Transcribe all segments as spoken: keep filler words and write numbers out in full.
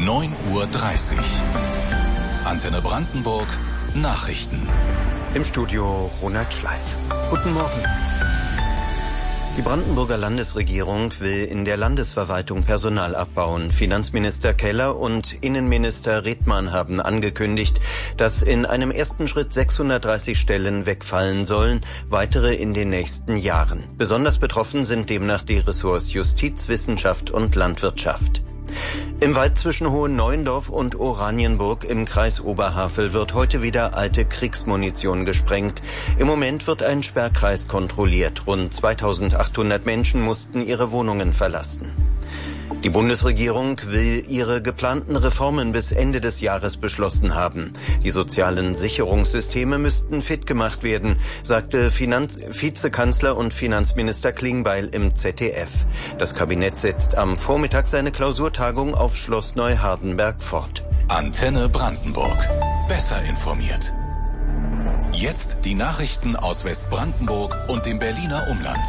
neun Uhr dreißig. Antenne Brandenburg, Nachrichten. Im Studio Ronald Schleif. Guten Morgen. Die Brandenburger Landesregierung will in der Landesverwaltung Personal abbauen. Finanzminister Keller und Innenminister Redmann haben angekündigt, dass in einem ersten Schritt sechshundertdreißig Stellen wegfallen sollen, weitere in den nächsten Jahren. Besonders betroffen sind demnach die Ressorts Justiz, Wissenschaft und Landwirtschaft. Im Wald zwischen Hohenneuendorf und Oranienburg im Kreis Oberhavel wird heute wieder alte Kriegsmunition gesprengt. Im Moment wird ein Sperrkreis kontrolliert. Rund zweitausendachthundert Menschen mussten ihre Wohnungen verlassen. Die Bundesregierung will ihre geplanten Reformen bis Ende des Jahres beschlossen haben. Die sozialen Sicherungssysteme müssten fit gemacht werden, sagte Finanz- Vizekanzler und Finanzminister Klingbeil im Z D F. Das Kabinett setzt am Vormittag seine Klausurtagung auf Schloss Neuhardenberg fort. Antenne Brandenburg. Besser informiert. Jetzt die Nachrichten aus Westbrandenburg und dem Berliner Umland.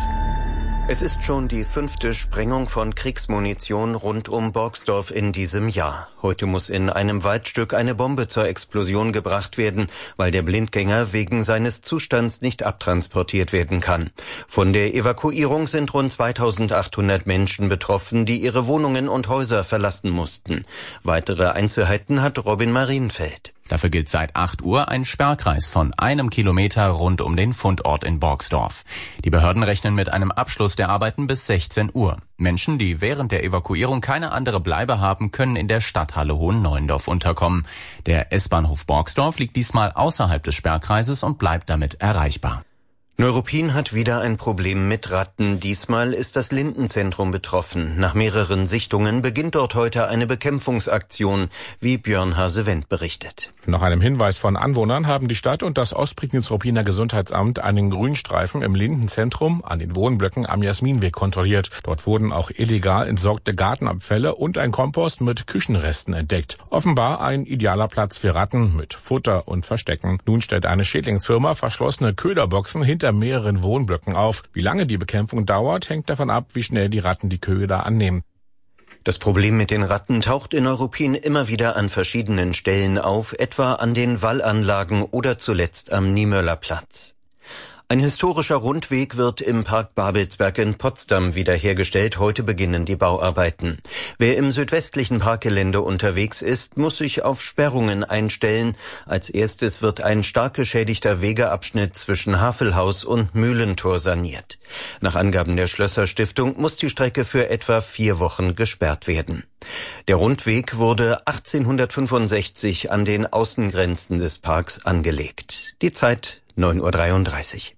Es ist schon die fünfte Sprengung von Kriegsmunition rund um Borgsdorf in diesem Jahr. Heute muss in einem Waldstück eine Bombe zur Explosion gebracht werden, weil der Blindgänger wegen seines Zustands nicht abtransportiert werden kann. Von der Evakuierung sind rund zweitausendachthundert Menschen betroffen, die ihre Wohnungen und Häuser verlassen mussten. Weitere Einzelheiten hat Robin Marienfeld. Dafür gilt seit acht Uhr ein Sperrkreis von einem Kilometer rund um den Fundort in Borgsdorf. Die Behörden rechnen mit einem Abschluss der Arbeiten bis sechzehn Uhr. Menschen, die während der Evakuierung keine andere Bleibe haben, können in der Stadthalle Hohenneuendorf unterkommen. Der S-Bahnhof Borgsdorf liegt diesmal außerhalb des Sperrkreises und bleibt damit erreichbar. Neuruppin hat wieder ein Problem mit Ratten. Diesmal ist das Lindenzentrum betroffen. Nach mehreren Sichtungen beginnt dort heute eine Bekämpfungsaktion, wie Björn Hase-Wendt berichtet. Nach einem Hinweis von Anwohnern haben die Stadt und das Ostprignitz-Ruppiner Gesundheitsamt einen Grünstreifen im Lindenzentrum an den Wohnblöcken am Jasminweg kontrolliert. Dort wurden auch illegal entsorgte Gartenabfälle und ein Kompost mit Küchenresten entdeckt. Offenbar ein idealer Platz für Ratten mit Futter und Verstecken. Nun stellt eine Schädlingsfirma verschlossene Köderboxen hinter mehreren Wohnblöcken auf. Wie lange die Bekämpfung dauert, hängt davon ab, wie schnell die Ratten die Köder annehmen. Das Problem mit den Ratten taucht in Neuruppin immer wieder an verschiedenen Stellen auf, etwa an den Wallanlagen oder zuletzt am Niemöllerplatz. Ein historischer Rundweg wird im Park Babelsberg in Potsdam wiederhergestellt. Heute beginnen die Bauarbeiten. Wer im südwestlichen Parkgelände unterwegs ist, muss sich auf Sperrungen einstellen. Als erstes wird ein stark geschädigter Wegeabschnitt zwischen Havelhaus und Mühlentor saniert. Nach Angaben der Schlösser-Stiftung muss die Strecke für etwa vier Wochen gesperrt werden. Der Rundweg wurde achtzehnhundertfünfundsechzig an den Außengrenzen des Parks angelegt. Die Zeit neun Uhr dreiunddreißig.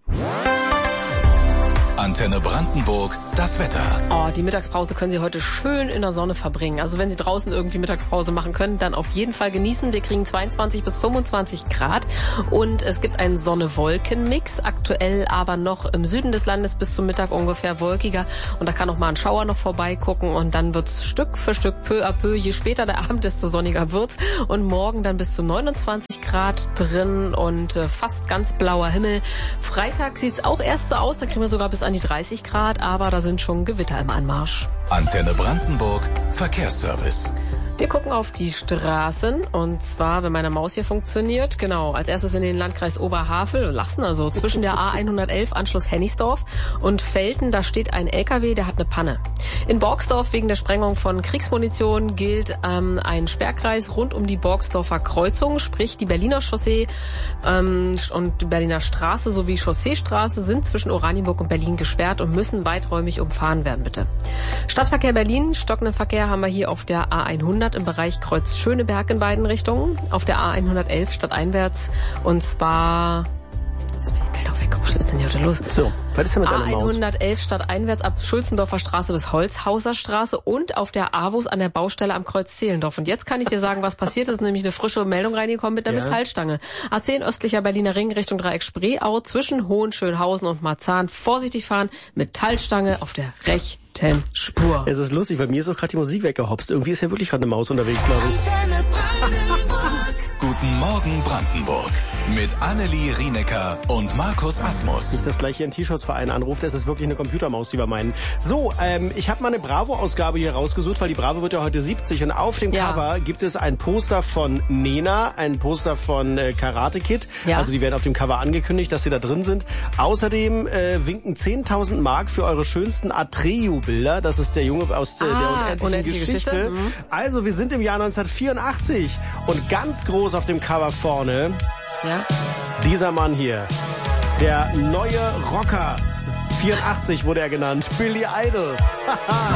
Antenne Brandenburg, das Wetter. Oh, die Mittagspause können Sie heute schön in der Sonne verbringen. Also wenn Sie draußen irgendwie Mittagspause machen können, dann auf jeden Fall genießen. Wir kriegen zweiundzwanzig bis fünfundzwanzig Grad und es gibt einen Sonne-Wolken-Mix. Aktuell aber noch im Süden des Landes bis zum Mittag ungefähr wolkiger. Und da kann auch mal ein Schauer noch vorbeigucken und dann wird's Stück für Stück, peu à peu. Je später der Abend, desto sonniger wird's. Und morgen dann bis zu neunundzwanzig Grad drin und äh, fast ganz blauer Himmel. Freitag sieht's auch erst so aus, da kriegen wir sogar bis an die dreißig Grad, aber da sind schon Gewitter im Anmarsch. Antenne Brandenburg, Verkehrsservice. Wir gucken auf die Straßen und zwar, wenn meine Maus hier funktioniert, genau, als erstes in den Landkreis Oberhavel lassen, also zwischen der A hundertelf Anschluss Hennigsdorf und Velten, da steht ein L K W, der hat eine Panne. In Borgsdorf wegen der Sprengung von Kriegsmunition gilt ähm, ein Sperrkreis rund um die Borgsdorfer Kreuzung, sprich die Berliner Chaussee ähm, und die Berliner Straße sowie Chausseestraße sind zwischen Oranienburg und Berlin gesperrt und müssen weiträumig umfahren werden, bitte. Stadtverkehr Berlin, stockenden Verkehr haben wir hier auf der A hundert im Bereich Kreuz-Schöneberg in beiden Richtungen, auf der A hundertelf stadteinwärts und zwar... Jetzt ist mir die Meldung weg. Was ist denn hier heute los? So, was ist denn mit deiner Maus? A hundertelf stadteinwärts ab Schulzendorfer Straße bis Holzhauser Straße und auf der A W U S an der Baustelle am Kreuz Zehlendorf. Und jetzt kann ich dir sagen, was passiert ist. Nämlich eine frische Meldung reingekommen mit einer ja. Metallstange. A zehn östlicher Berliner Ring Richtung Dreieck Spreeau zwischen Hohenschönhausen und Marzahn. Vorsichtig fahren, Metallstange auf der rechten Spur. Es ist lustig, weil mir ist auch gerade die Musik weggehopst. Irgendwie ist ja wirklich gerade eine Maus unterwegs, glaube ich. Guten Morgen Brandenburg. Mit Annelie Rienecker und Markus Asmus. Nicht, dass gleich hier ein T-Shirts-Verein anruft, es ist wirklich eine Computermaus, die wir meinen. So, ähm, ich habe mal eine Bravo-Ausgabe hier rausgesucht, weil die Bravo wird ja heute siebzig und auf dem Ja. Cover gibt es ein Poster von Nena, ein Poster von äh, Karate Kid. Ja. Also die werden auf dem Cover angekündigt, dass sie da drin sind. Außerdem äh, winken zehntausend Mark für eure schönsten Atreyu-Bilder. Das ist der Junge aus äh, Ah, der unendlichen unendliche Geschichte. Geschichte. Mhm. Also wir sind im Jahr neunzehnhundertvierundachtzig und ganz groß auf dem Cover vorne Ja. dieser Mann hier, der neue Rocker. vierundachtzig wurde er genannt, Billy Idol.